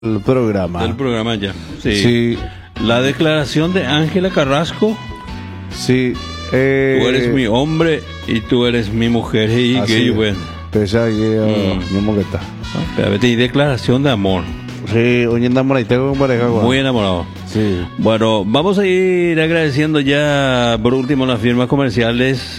programa. Del programa ya. Sí. Sí, La declaración de Ángela Carrasco. sí. Tú eres mi hombre y tú eres mi mujer. Y así que es. bueno. Pese a que mismo que está. Y declaración de amor. Sí, hoy andamos ahí, tengo pareja. Muy enamorado. Sí. Bueno, vamos a ir agradeciendo ya por último las firmas comerciales.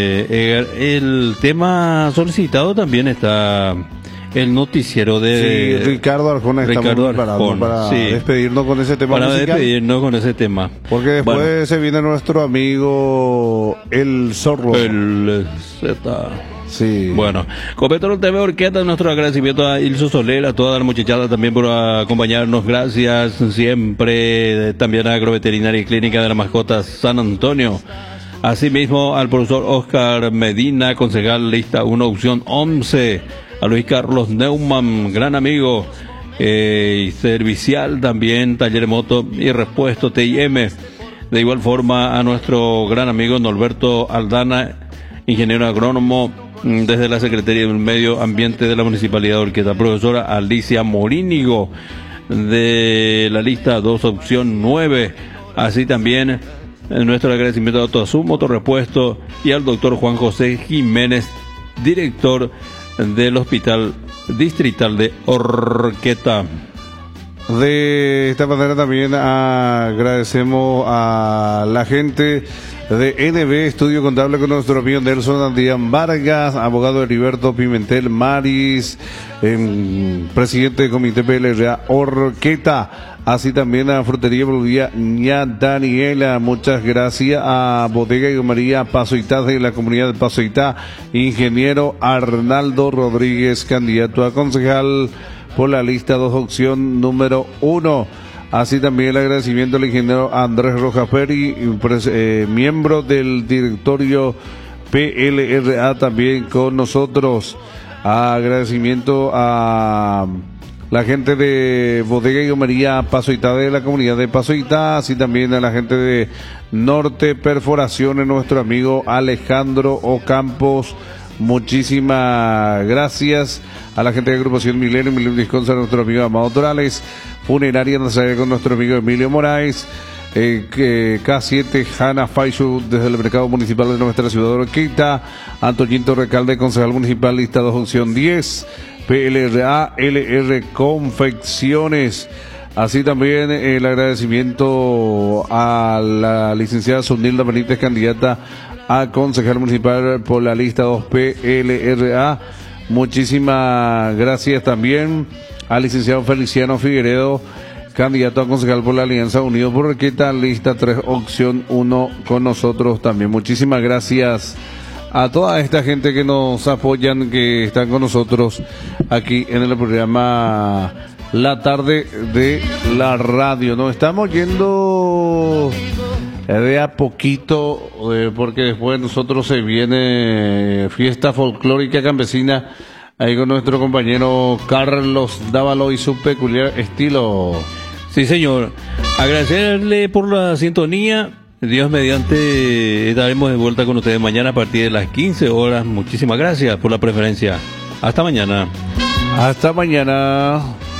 El tema solicitado también está el noticiero Sí, de Ricardo Arjona, estamos Ricardo preparando Arjona, para sí. despedirnos con ese tema para musical. despedirnos con ese tema. Porque después Bueno, se viene nuestro amigo El Zorro. el Z. Sí. Bueno, con Petrol TV Orquesta, nuestro agradecimiento a Ilso Soler, a toda la muchachada también por acompañarnos, gracias siempre, también a Agroveterinaria y Clínica de la Mascota San Antonio, asimismo al profesor Oscar Medina, concejal lista 1, opción 11, a Luis Carlos Neumann, gran amigo, y servicial también, taller de moto y repuesto TIM, de igual forma a nuestro gran amigo Norberto Aldana, ingeniero agrónomo, desde la Secretaría del Medio Ambiente de la Municipalidad de Orquesta, profesora Alicia Morínigo, de la lista 2, opción 9, así también nuestro agradecimiento a Autoazú Motorrepuesto y al doctor Juan José Jiménez, director del Hospital Distrital de Orqueta. De esta manera también agradecemos a la gente de NB Estudio Contable con nuestro amigo Nelson Andrián Vargas, abogado Heriberto Pimentel Maris, presidente del Comité PLRA Orqueta, así también a Frutería Bolivia Ña Daniela, muchas gracias a Bodega y María Pasoitá de la comunidad de Pasoitá, ingeniero Arnaldo Rodríguez, candidato a concejal por la lista 2, opción número 1. Así también el agradecimiento al ingeniero Andrés Rojas Peri, miembro del directorio PLRA también con nosotros. Agradecimiento a la gente de Bodega y María Pasoitá de la comunidad de Pasoitá, así también a la gente de Norte Perforaciones, nuestro amigo Alejandro Ocampos. Muchísimas gracias a la gente de Agrupación Milenio Disconsa, nuestro amigo Amado Torales, Funeraria Nazaret con nuestro amigo Emilio Moraes, K7 Hanna Faishu desde el mercado municipal de nuestra ciudad de Orqueta, Antoñito Recalde, concejal municipal, lista 2, opción 10, PLRA, LR Confecciones. Así también el agradecimiento a la licenciada Sonilda Benítez, candidata a concejal municipal por la lista 2 PLRA. Muchísimas gracias también al licenciado Feliciano Figueredo, candidato a concejal por la Alianza Unidos por Orqueta, lista 3, opción 1 con nosotros también. Muchísimas gracias a toda esta gente que nos apoyan, que están con nosotros aquí en el programa La Tarde de la Radio. Nos estamos yendo de a poquito, porque después de nosotros se viene fiesta folclórica campesina ahí con nuestro compañero Carlos Dávalo y su peculiar estilo. Sí, señor. Agradecerle por la sintonía. Dios mediante, estaremos de vuelta con ustedes mañana a partir de las 15 horas. Muchísimas gracias por la preferencia. Hasta mañana. Hasta mañana.